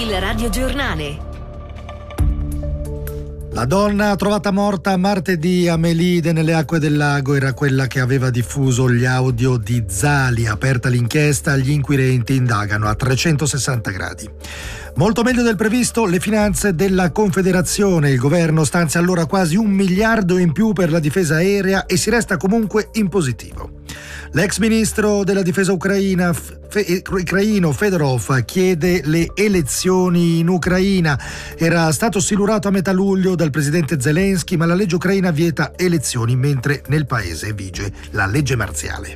Il radiogiornale. La donna trovata morta martedì a Melide nelle acque del lago era quella che aveva diffuso gli audio di Zali. Aperta l'inchiesta, gli inquirenti indagano a 360 gradi. Molto meglio del previsto le finanze della Confederazione. Il governo stanzia allora quasi 1 miliardo in più per la difesa aerea e si resta comunque in positivo. L'ex ministro della difesa ucraino Fedorov chiede le elezioni in Ucraina. Era stato silurato a metà luglio dal presidente Zelensky, ma la legge ucraina vieta elezioni mentre nel paese vige la legge marziale.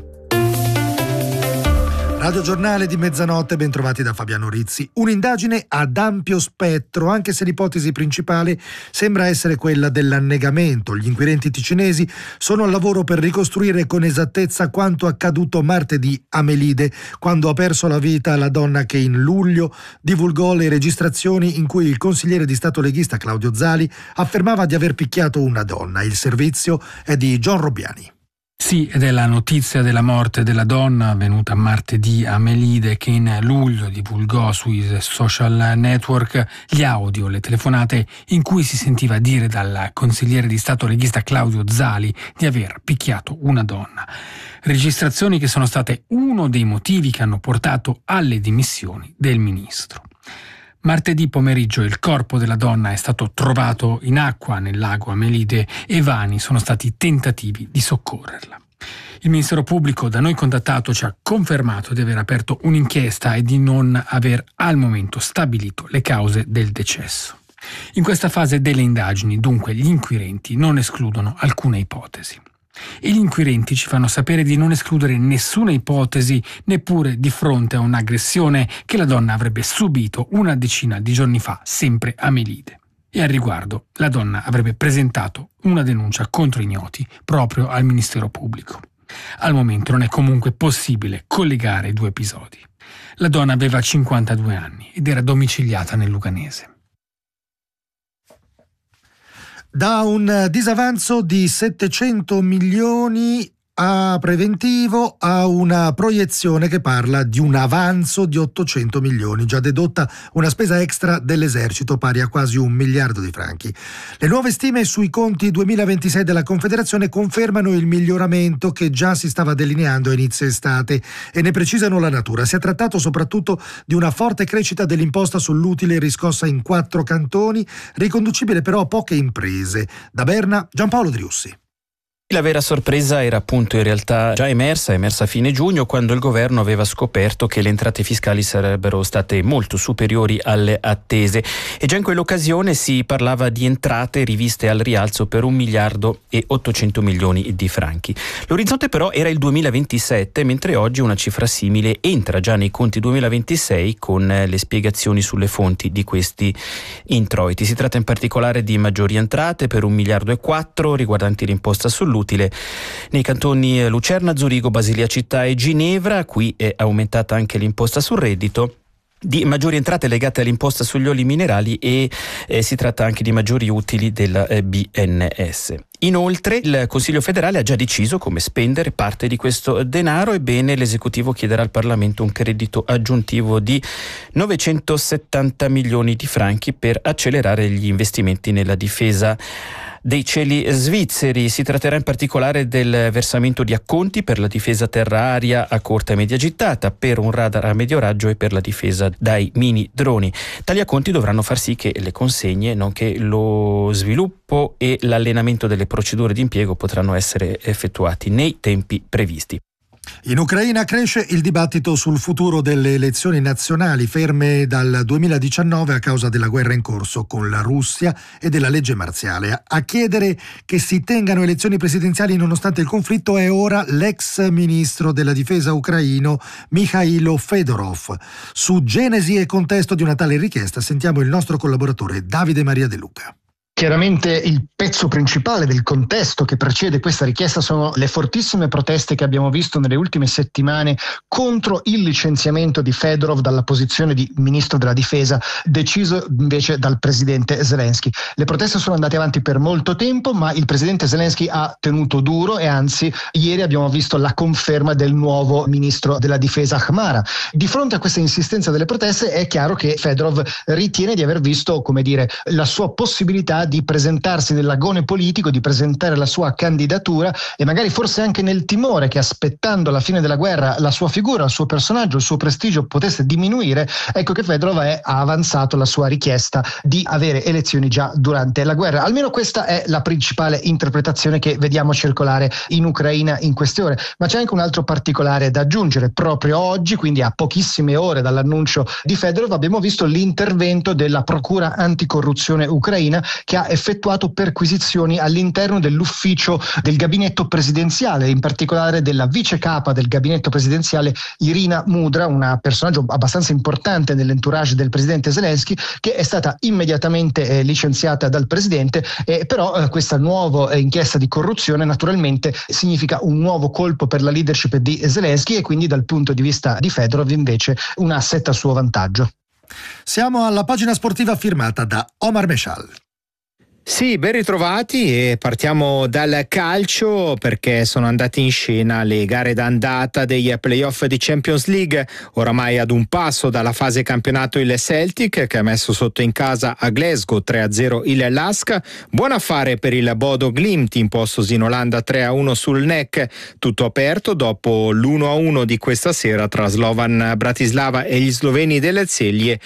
Radio Giornale di mezzanotte, bentrovati da Fabiano Rizzi. Un'indagine ad ampio spettro, anche se l'ipotesi principale sembra essere quella dell'annegamento. Gli inquirenti ticinesi sono al lavoro per ricostruire con esattezza quanto accaduto martedì a Melide, quando ha perso la vita la donna che in luglio divulgò le registrazioni in cui il consigliere di Stato leghista Claudio Zali affermava di aver picchiato una donna. Il servizio è di John Robbiani. Sì, ed è la notizia della morte della donna avvenuta martedì a Melide che in luglio divulgò sui social network gli audio, le telefonate in cui si sentiva dire dal consigliere di Stato leghista Claudio Zali di aver picchiato una donna. Registrazioni che sono state uno dei motivi che hanno portato alle dimissioni del ministro. Martedì pomeriggio il corpo della donna è stato trovato in acqua nel lago a Melide e vani sono stati tentativi di soccorrerla. Il Ministero Pubblico da noi contattato ci ha confermato di aver aperto un'inchiesta e di non aver al momento stabilito le cause del decesso. In questa fase delle indagini, dunque, gli inquirenti non escludono alcuna ipotesi. E gli inquirenti ci fanno sapere di non escludere nessuna ipotesi, neppure di fronte a un'aggressione che la donna avrebbe subito una decina di giorni fa, sempre a Melide. E al riguardo, la donna avrebbe presentato una denuncia contro ignoti proprio al Ministero Pubblico. Al momento non è comunque possibile collegare i due episodi. La donna aveva 52 anni ed era domiciliata nel Luganese. Da un disavanzo di 700 milioni a preventivo a una proiezione che parla di un avanzo di 800 milioni, già dedotta una spesa extra dell'esercito pari a quasi 1 miliardo di franchi. Le nuove stime sui conti 2026 della Confederazione confermano il miglioramento che già si stava delineando a inizio estate e ne precisano la natura. Si è trattato soprattutto di una forte crescita dell'imposta sull'utile riscossa in 4 cantoni, riconducibile però a poche imprese. Da Berna, Giampaolo Driussi. La vera sorpresa era appunto in realtà già emersa a fine giugno, quando il governo aveva scoperto che le entrate fiscali sarebbero state molto superiori alle attese e già in quell'occasione si parlava di entrate riviste al rialzo per 1 miliardo e 800 milioni di franchi. L'orizzonte però era il 2027, mentre oggi una cifra simile entra già nei conti 2026 con le spiegazioni sulle fonti di questi introiti. Si tratta in particolare di maggiori entrate per 1 miliardo e 4 riguardanti l'imposta sull'utile nei cantoni Lucerna, Zurigo, Basilea Città e Ginevra. Qui è aumentata anche l'imposta sul reddito, di maggiori entrate legate all'imposta sugli oli minerali e si tratta anche di maggiori utili della BNS. Inoltre il Consiglio federale ha già deciso come spendere parte di questo denaro. Ebbene, l'esecutivo chiederà al Parlamento un credito aggiuntivo di 970 milioni di franchi per accelerare gli investimenti nella difesa dei cieli svizzeri. Si tratterà in particolare del versamento di acconti per la difesa terra-aria a corta e media gittata, per un radar a medio raggio e per la difesa dai mini droni. Tali acconti dovranno far sì che le consegne, nonché lo sviluppo e l'allenamento delle procedure di impiego potranno essere effettuati nei tempi previsti. In Ucraina cresce il dibattito sul futuro delle elezioni nazionali, ferme dal 2019 a causa della guerra in corso con la Russia e della legge marziale. A chiedere che si tengano elezioni presidenziali nonostante il conflitto è ora l'ex ministro della difesa ucraino Mikhailo Fedorov. Su genesi e contesto di una tale richiesta sentiamo il nostro collaboratore Davide Maria De Luca. Chiaramente il pezzo principale del contesto che precede questa richiesta sono le fortissime proteste che abbiamo visto nelle ultime settimane contro il licenziamento di Fedorov dalla posizione di ministro della difesa, deciso invece dal presidente Zelensky. Le proteste sono andate avanti per molto tempo, ma il presidente Zelensky ha tenuto duro e anzi ieri abbiamo visto la conferma del nuovo ministro della difesa Khmara. Di fronte a questa insistenza delle proteste è chiaro che Fedorov ritiene di aver visto, la sua possibilità di presentarsi nell'agone politico, di presentare la sua candidatura e magari forse anche nel timore che aspettando la fine della guerra la sua figura, il suo personaggio, il suo prestigio potesse diminuire, ecco che Fedorov ha avanzato la sua richiesta di avere elezioni già durante la guerra. Almeno questa è la principale interpretazione che vediamo circolare in Ucraina in queste ore, ma c'è anche un altro particolare da aggiungere. Proprio oggi, quindi a pochissime ore dall'annuncio di Fedorov, abbiamo visto l'intervento della Procura Anticorruzione ucraina che ha effettuato perquisizioni all'interno dell'ufficio del gabinetto presidenziale, in particolare della vice capa del gabinetto presidenziale Irina Mudra, un personaggio abbastanza importante nell'entourage del presidente Zelensky, che è stata immediatamente licenziata dal presidente, però questa nuova inchiesta di corruzione naturalmente significa un nuovo colpo per la leadership di Zelensky e quindi dal punto di vista di Fedorov invece un asset a suo vantaggio. Siamo alla pagina sportiva firmata da Omar Meshal. Sì, ben ritrovati e partiamo dal calcio perché sono andate in scena le gare d'andata dei playoff di Champions League. Oramai ad un passo dalla fase campionato il Celtic che ha messo sotto in casa a Glasgow 3-0 il Lask. Buon affare per il Bodo Glimt impostosi in Olanda 3-1 sul NEC. Tutto aperto dopo l'1-1 di questa sera tra Slovan Bratislava e gli sloveni delle Celje.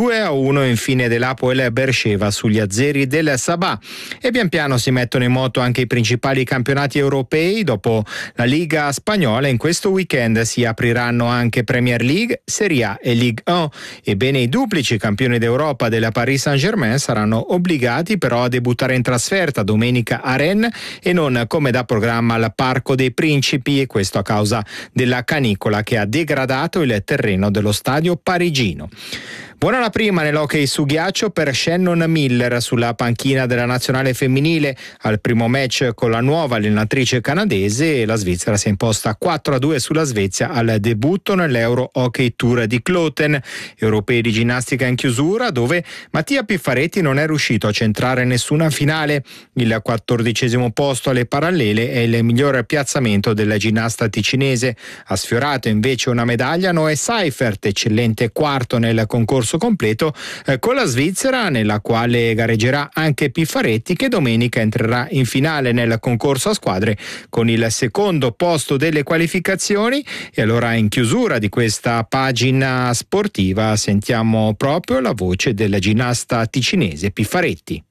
2-1 infine dell'Hapoel Beersheva sugli azzeri del Sabah. E pian piano si mettono in moto anche i principali campionati europei. Dopo la Liga spagnola in questo weekend si apriranno anche Premier League, Serie A e Ligue 1. Ebbene, i duplici campioni d'Europa della Paris Saint-Germain saranno obbligati però a debuttare in trasferta domenica a Rennes e non come da programma al Parco dei Principi, e questo a causa della canicola che ha degradato il terreno dello stadio parigino. Buona la prima nell'hockey su ghiaccio per Shannon Miller sulla panchina della nazionale femminile. Al primo match con la nuova allenatrice canadese la Svizzera si è imposta 4-2 sulla Svezia al debutto nell'Euro Hockey Tour di Kloten. Europei di ginnastica in chiusura dove Mattia Piffaretti non è riuscito a centrare nessuna finale. Il 14° posto alle parallele è il miglior piazzamento del ginnasta ticinese. Ha sfiorato invece una medaglia Noé Seifert, eccellente quarto nel concorso completo con la Svizzera, nella quale gareggerà anche Piffaretti, che domenica entrerà in finale nel concorso a squadre con il secondo posto delle qualificazioni. E allora, in chiusura di questa pagina sportiva, sentiamo proprio la voce del ginnasta ticinese Piffaretti.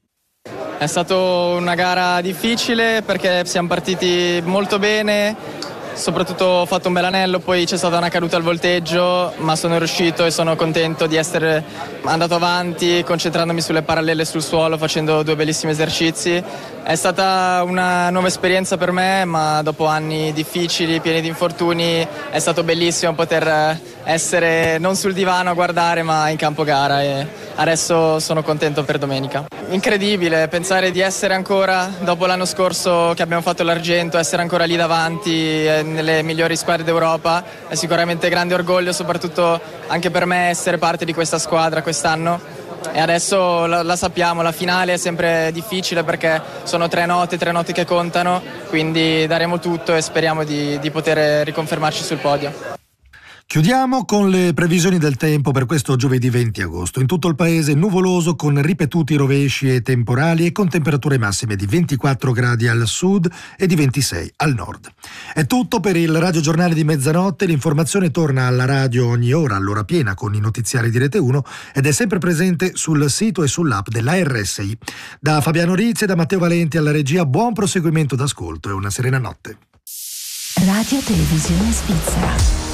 È stata una gara difficile perché siamo partiti molto bene, soprattutto ho fatto un bel anello, poi c'è stata una caduta al volteggio, ma sono riuscito e sono contento di essere andato avanti concentrandomi sulle parallele sul suolo, facendo 2 bellissimi esercizi. È stata una nuova esperienza per me, ma dopo anni difficili, pieni di infortuni, è stato bellissimo poter essere non sul divano a guardare ma in campo gara, e adesso sono contento per domenica. Incredibile pensare di essere ancora, dopo l'anno scorso che abbiamo fatto l'argento, essere ancora lì davanti nelle migliori squadre d'Europa. È sicuramente grande orgoglio, soprattutto anche per me, essere parte di questa squadra quest'anno. E adesso la sappiamo, la finale è sempre difficile perché sono 3 note che contano, quindi daremo tutto e speriamo di poter riconfermarci sul podio. Chiudiamo con le previsioni del tempo per questo giovedì 20 agosto. In tutto il paese nuvoloso con ripetuti rovesci e temporali e con temperature massime di 24 gradi al sud e di 26 al nord. È tutto per il Radio Giornale di mezzanotte. L'informazione torna alla radio ogni ora, all'ora piena, con i notiziari di Rete 1 ed è sempre presente sul sito e sull'app della RSI. Da Fabiano Rizzi e da Matteo Valenti alla regia, buon proseguimento d'ascolto e una serena notte. Radio Televisione Svizzera.